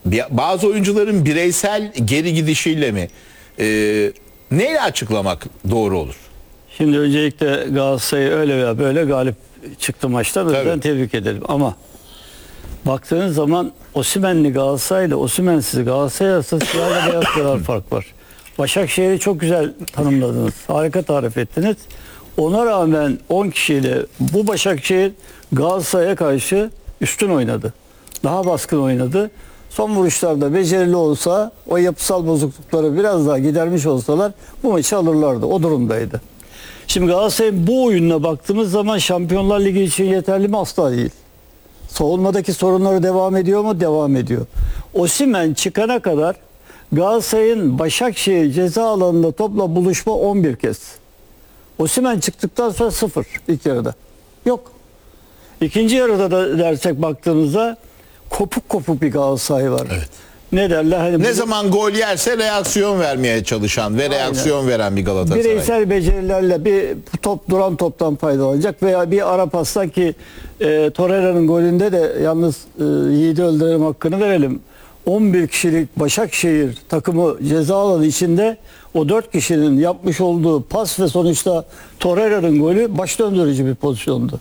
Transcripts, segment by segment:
bazı oyuncuların bireysel geri gidişiyle mi? Neyle açıklamak doğru olur? Şimdi öncelikle Galatasaray'ı öyle veya böyle galip çıktı maçta. Ben tebrik edelim. Ama baktığınız zaman Osimhen'li Galatasaray ile Osimhen'siz Galatasaray arasında siyahla beyaz kadar fark var. Başakşehir'i çok güzel tanımladınız. Harika tarif ettiniz. Ona rağmen 10 kişiyle bu Başakşehir Galatasaray'a karşı üstün oynadı. Daha baskın oynadı. Son vuruşlarda becerili olsa, o yapısal bozuklukları biraz daha gidermiş olsalar bu maçı alırlardı. O durumdaydı. Şimdi Galatasaray'ın bu oyununa baktığımız zaman Şampiyonlar Ligi için yeterli mi? Asla değil. Savunmadaki sorunları devam ediyor mu? Devam ediyor. Osimhen çıkana kadar Galatasaray'ın Başakşehir ceza alanında topla buluşma 11 kez. Osimhen çıktıktan sonra 0 ilk yarıda. Yok. İkinci yarıda da dersek baktığımızda kopuk bir Galatasaray var. Evet. Ne derler? Hani ne zaman gol yerse reaksiyon vermeye çalışan ve reaksiyon veren bir Galatasaray. Bireysel becerilerle bir duran toptan faydalanacak veya bir ara pastan ki Torreira'nın golünde de yalnız Yiğit'i öldürelim hakkını verelim. 11 kişilik Başakşehir takımı ceza alanı içinde o 4 kişinin yapmış olduğu pas ve sonuçta Torreira'nın golü baş döndürücü bir pozisyondu.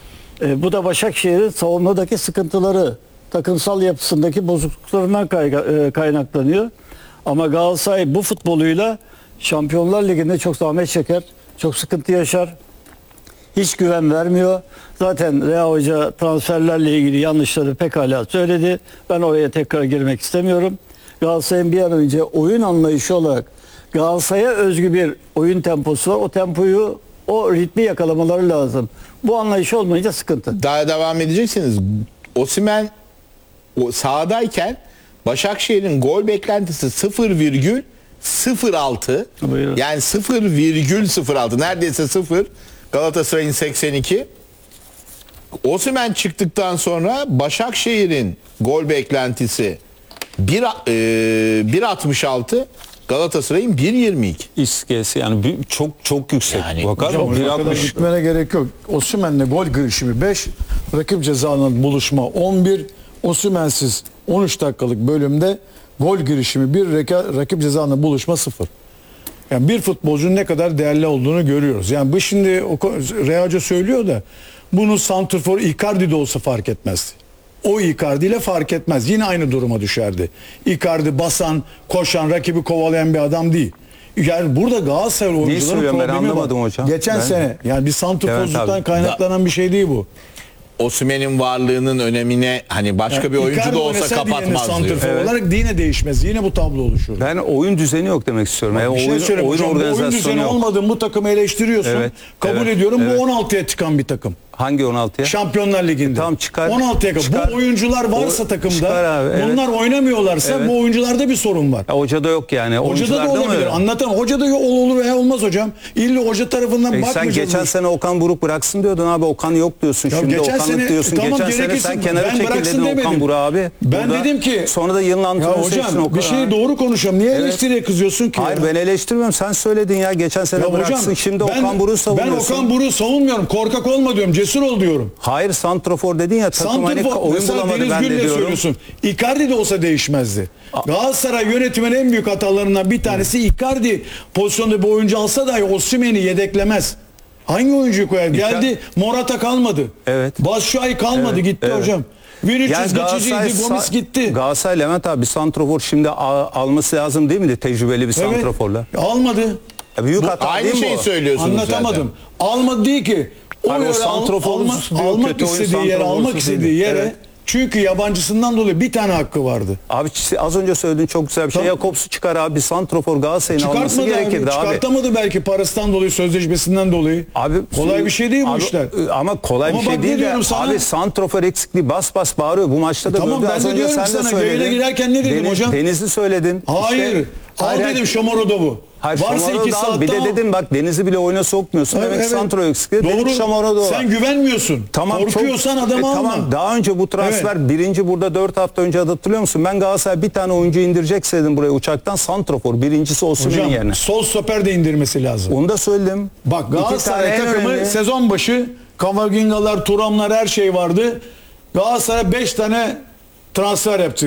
Bu da Başakşehir'in savunmadaki sıkıntıları, takımsal yapısındaki bozukluklarından kaynaklanıyor. Ama Galatasaray bu futboluyla Şampiyonlar Ligi'nde çok zahmet çeker, çok sıkıntı yaşar. Hiç güven vermiyor. Zaten Rea Hoca transferlerle ilgili yanlışları pekala söyledi. Ben oraya tekrar girmek istemiyorum. Galatasaray'ın bir an önce oyun anlayışı olarak Galatasaray'a özgü bir oyun temposu var. O tempoyu, o ritmi yakalamaları lazım. Bu anlayış olmayınca sıkıntı. Daha devam edeceksiniz. Osimhen sahadayken Başakşehir'in gol beklentisi 0,06. Yani 0,06. Neredeyse 0. Galatasaray'ın 82. Osimhen çıktıktan sonra Başakşehir'in gol beklentisi 1,66. Galatasaray'ın 1,22. İskesi yani çok yüksek. Yani, bakar mı? 1,60 gitmene gerek yok. Osimhen'le gol girişimi 5, rakip cezanın buluşma 11, Osimhen'siz 13 dakikalık bölümde gol girişimi 1, rakip cezanın buluşma 0. Yani bir futbolcunun ne kadar değerli olduğunu görüyoruz. Yani bu şimdi Rea Hoca söylüyor da bunu santrfor Icardi de olsa fark etmezdi. O Icardi ile fark etmez. Yine aynı duruma düşerdi. Icardi basan, koşan, rakibi kovalayan bir adam değil. Yani burada Galatasaray oyuncuların problemi var. Geçen sene yani bir santrforluktan kaynaklanan bir şey değil bu. Osimhen'in varlığının önemine hani başka yani bir oyuncu da olsa kapatmaz diyor. Evet. Olarak yine değişmez. Yine bu tablo oluşur. Ben oyun düzeni yok demek istiyorum. Yani oyun düzeni yok. olmadığını bu takımı eleştiriyorsun. Evet, kabul ediyorum. Evet. Bu 16'ya çıkan bir takım. Hangi 16'ya? Şampiyonlar Ligi'nde. Tamam çıkar. 16'ya kadar. Bu oyuncular varsa takımda, abi, evet. bunlar oynamıyorlarsa bu oyuncularda bir sorun var. Hocada yok yani. Hocada da olabilir. Anlatan hocada olur veya olmaz hocam. İlla hoca tarafından bakmayacağız. Sen geçen sene Okan Buruk bıraksın diyordun abi. Okan yok diyorsun. Ya şimdi Okan'lık diyorsun. Tamam, geçen sene sen kenara çekildin Okan Buruk abi. Ben dedim ki sonra da yılın antrenörü seçtin Okan. Bir şeyi doğru konuşuyorum. Niye eleştiriye kızıyorsun ki? Hayır ben eleştirmiyorum. Sen söyledin ya geçen sene bıraksın. Şimdi Okan Buruk'u savunuyorsun. Ben Okan Buruk'u savunmuyorum. Korkak olma diyorum. Cesur ol diyorum. Hayır santrafor dedin ya takım hani oyun bulamadı ben de diyorum. Söylüyorsun. Icardi de olsa değişmezdi. Galatasaray yönetiminin en büyük hatalarından bir tanesi Icardi pozisyonda bir oyuncu alsa dahi Osimhen'i yedeklemez. Hangi oyuncuyu koyar? Geldi Morata kalmadı. Evet. Batshuayi kalmadı gitti hocam. Vinicius geçiciydi, Gomis gitti. Galatasaray Levent abi santrafor şimdi alması lazım değil mi? Tecrübeli bir santraforla. Almadı. Büyük hata aynı şeyi söylüyorsunuz anlatamadım. zaten. Almadı değil ki. O santraforun almak istediği yere evet. Çünkü yabancısından dolayı bir tane hakkı vardı. Abi az önce söylediğin çok güzel bir şey. Jakobs'u çıkar abi. Bir santrafor Galatasaray'ın alması gerekirdi abi. Çıkartamadı belki parasından dolayı, sözleşmesinden dolayı. Abi kolay bir şey değil bu işler. Ama kolay bir şey değil de abi santrafor eksikliği bas bağırıyor. Bu maçta da tamam, ben de diyorum sana yayına girerken ne dedim hocam? Denizli söyledin. Hayır. Al dedim Şomoro'da bu. Hayır, varsa 2 saatte bir de dedim bak Deniz'i bile oyuna sokmuyorsun. Evet, santrafor eksikliği. Doğru. Şomoro'da var. Sen güvenmiyorsun. Tamam, korkuyorsan adamı alma. Tamam daha önce bu transfer birinci burada 4 hafta önce hatırlıyor musun? Ben Galatasaray bir tane oyuncu indirecekse dedim buraya uçaktan santrafor. Birincisi Osimhen'in yerine. Sol stoper de indirmesi lazım. Onu da söyledim. Bak Galatasaray takımı sezon başı Kamavingalar, Turamlar her şey vardı. Galatasaray 5 tane transfer yaptı.